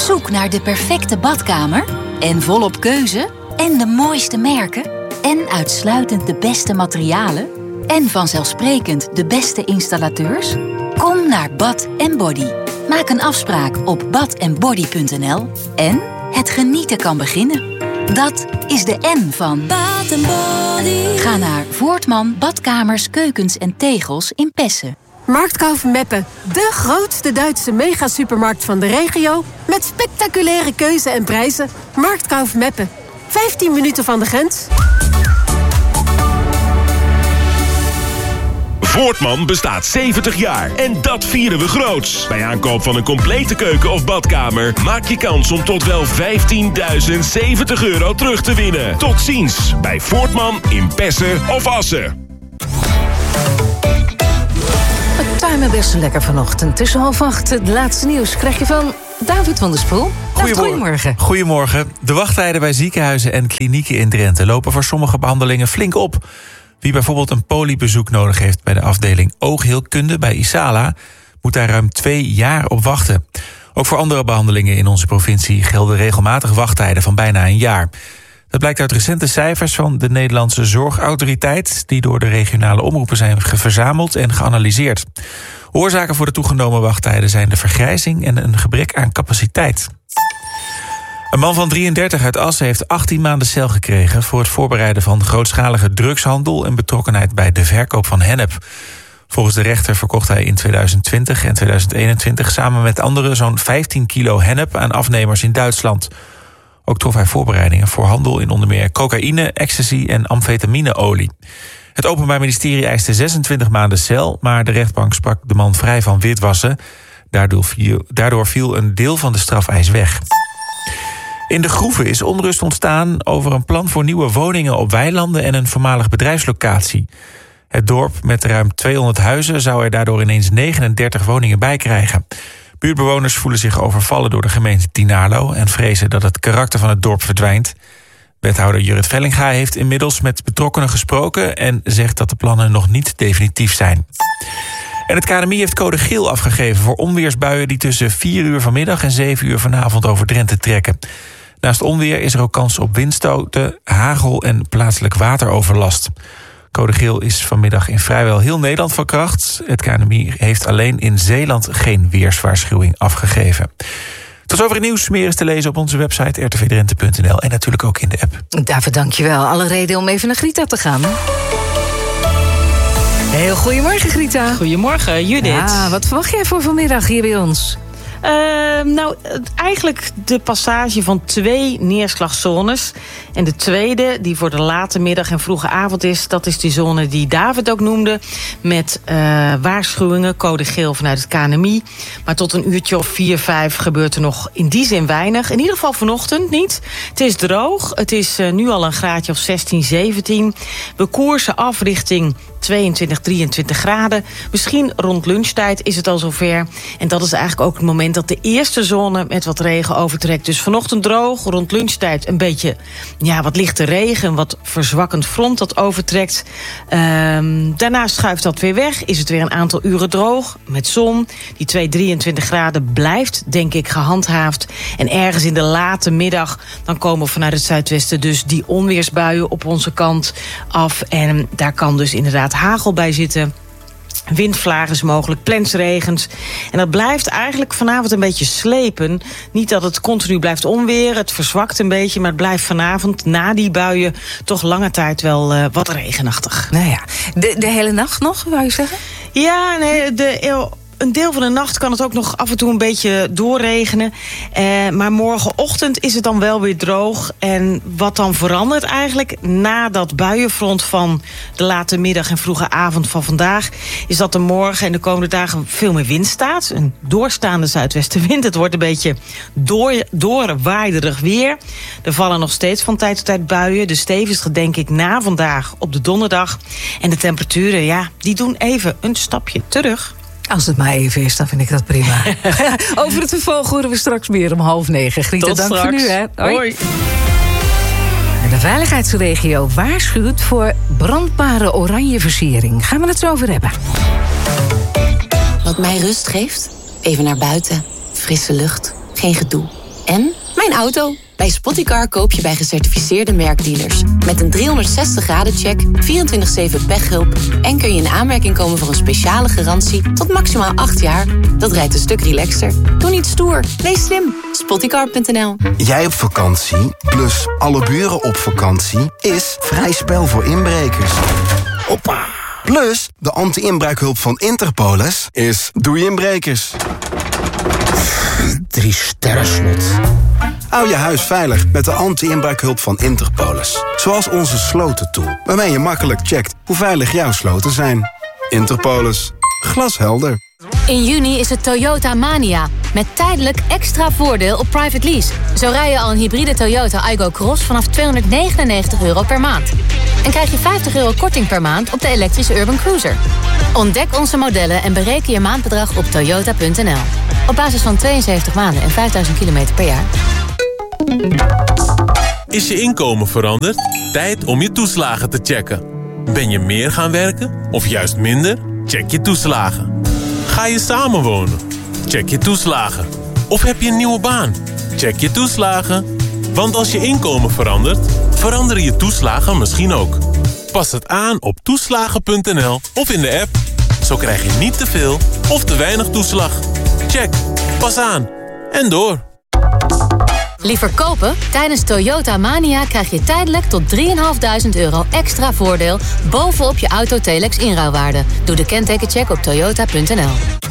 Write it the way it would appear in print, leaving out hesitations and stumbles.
zoek naar de perfecte badkamer? En volop keuze? En de mooiste merken? En uitsluitend de beste materialen? En vanzelfsprekend de beste installateurs? Kom naar Bath & Body. Maak een afspraak op bathandbody.nl en het genieten kan beginnen. Dat is de N van Bath & Body. Ga naar Voortman Badkamers, Keukens en Tegels in Pessen. Marktkauf Meppen, de grootste Duitse megasupermarkt van de regio... met spectaculaire keuze en prijzen. Marktkauf Meppen, 15 minuten van de grens. Voortman bestaat 70 jaar en dat vieren we groots. Bij aankoop van een complete keuken of badkamer... maak je kans om tot wel €15.070 terug te winnen. Tot ziens bij Voortman in Pessen of Assen. Het timen best lekker vanochtend. Tussen 7:30 het laatste nieuws krijg je van David van der Spoel. Goedemorgen. Goedemorgen. De wachttijden bij ziekenhuizen en klinieken in Drenthe... lopen voor sommige behandelingen flink op. Wie bijvoorbeeld een polybezoek nodig heeft... bij de afdeling oogheelkunde bij Isala... moet daar ruim 2 jaar op wachten. Ook voor andere behandelingen in onze provincie... gelden regelmatig wachttijden van bijna 1 jaar. Dat blijkt uit recente cijfers van de Nederlandse Zorgautoriteit... die door de regionale omroepen zijn verzameld en geanalyseerd. Oorzaken voor de toegenomen wachttijden zijn de vergrijzing... en een gebrek aan capaciteit. Een man van 33 uit Assen heeft 18 maanden cel gekregen... voor het voorbereiden van grootschalige drugshandel... en betrokkenheid bij de verkoop van hennep. Volgens de rechter verkocht hij in 2020 en 2021... samen met anderen zo'n 15 kilo hennep aan afnemers in Duitsland. Ook trof hij voorbereidingen voor handel in onder meer cocaïne, ecstasy en amfetamineolie. Het Openbaar Ministerie eiste 26 maanden cel... maar de rechtbank sprak de man vrij van witwassen. Daardoor viel een deel van de strafeis weg. In De Groeve is onrust ontstaan over een plan voor nieuwe woningen op weilanden en een voormalig bedrijfslocatie. Het dorp met ruim 200 huizen zou er daardoor ineens 39 woningen bij krijgen. Buurtbewoners voelen zich overvallen door de gemeente Tynaarlo en vrezen dat het karakter van het dorp verdwijnt. Wethouder Jurrit Vellinga heeft inmiddels met betrokkenen gesproken en zegt dat de plannen nog niet definitief zijn. En het KNMI heeft code geel afgegeven voor onweersbuien die tussen 4 uur vanmiddag en 7 uur vanavond over Drenthe trekken. Naast onweer is er ook kans op windstoten, hagel en plaatselijk wateroverlast. Code geel is vanmiddag in vrijwel heel Nederland van kracht. Het KNMI heeft alleen in Zeeland geen weerswaarschuwing afgegeven. Tot zover het nieuws. Meer is te lezen op onze website rtvdrenthe.nl en natuurlijk ook in de app. David, dankjewel. Alle reden om even naar Grita te gaan. Heel goedemorgen, Grita. Goedemorgen, Judith. Ja, wat verwacht jij voor vanmiddag hier bij ons? Eigenlijk de passage van 2 neerslagzones. En de tweede, die voor de late middag en vroege avond is... dat is die zone die David ook noemde... met waarschuwingen, code geel vanuit het KNMI. Maar tot een uurtje of 4, 5 gebeurt er nog in die zin weinig. In ieder geval vanochtend niet. Het is droog. Het is nu al een graadje of 16, 17. We koersen af richting 22, 23 graden. Misschien rond lunchtijd is het al zover. En dat is eigenlijk ook het moment dat de eerste zone met wat regen overtrekt. Dus vanochtend droog, rond lunchtijd een beetje wat lichte regen, wat verzwakkend front dat overtrekt. Daarna schuift dat weer weg, is het weer een aantal uren droog met zon. Die 23 graden blijft, denk ik, gehandhaafd. En ergens in de late middag, dan komen vanuit het zuidwesten dus die onweersbuien op onze kant af. En daar kan dus inderdaad hagel bij zitten. Windvlagen is mogelijk, plensregens. En dat blijft eigenlijk vanavond een beetje slepen. Niet dat het continu blijft onweer, het verzwakt een beetje... maar het blijft vanavond na die buien toch lange tijd wel wat regenachtig. Nou ja, de hele nacht nog, wou je zeggen? Ja, nee, een deel van de nacht kan het ook nog af en toe een beetje doorregenen. Maar morgenochtend is het dan wel weer droog. En wat dan verandert eigenlijk na dat buienfront van de late middag en vroege avond van vandaag... is dat er morgen en de komende dagen veel meer wind staat. Een doorstaande zuidwestenwind. Het wordt een beetje doorwaaiderig weer. Er vallen nog steeds van tijd tot tijd buien. De stevigste denk ik na vandaag op de donderdag. En de temperaturen, die doen even een stapje terug. Als het maar even is, dan vind ik dat prima. Over het vervolg horen we straks meer om 8:30. Grieter, dank straks. Voor nu, hè. Hoi. En de veiligheidsregio waarschuwt voor brandbare oranje versiering. Gaan we het zo over hebben. Wat mij rust geeft? Even naar buiten. Frisse lucht. Geen gedoe. En mijn auto. Bij Spottycar koop je bij gecertificeerde merkdealers. Met een 360-graden-check, 24/7 pechhulp... en kun je in aanmerking komen voor een speciale garantie tot maximaal 8 jaar. Dat rijdt een stuk relaxter. Doe niet stoer, wees slim. Spottycar.nl. Jij op vakantie, plus alle buren op vakantie... is vrij spel voor inbrekers. Hoppa. Plus, de anti-inbraakhulp van Interpolis is doei inbrekers. 3 sterren slot. Hou je huis veilig met de anti-inbraakhulp van Interpolis. Zoals onze slotentool, waarmee je makkelijk checkt hoe veilig jouw sloten zijn. Interpolis. Glashelder. In juni is het Toyota Mania. Met tijdelijk extra voordeel op private lease. Zo rij je al een hybride Toyota Aygo Cross vanaf €299 per maand. En krijg je €50 korting per maand op de elektrische Urban Cruiser. Ontdek onze modellen en bereken je maandbedrag op toyota.nl. Op basis van 72 maanden en 5000 kilometer per jaar. Is je inkomen veranderd? Tijd om je toeslagen te checken. Ben je meer gaan werken of juist minder? Check je toeslagen. Ga je samenwonen? Check je toeslagen. Of heb je een nieuwe baan? Check je toeslagen. Want als je inkomen verandert, veranderen je toeslagen misschien ook. Pas het aan op toeslagen.nl of in de app. Zo krijg je niet te veel of te weinig toeslag. Check. Pas aan. En door. Liever kopen? Tijdens Toyota Mania krijg je tijdelijk tot €3.500 extra voordeel bovenop je Auto Telex inruilwaarde. Doe de kentekencheck op toyota.nl.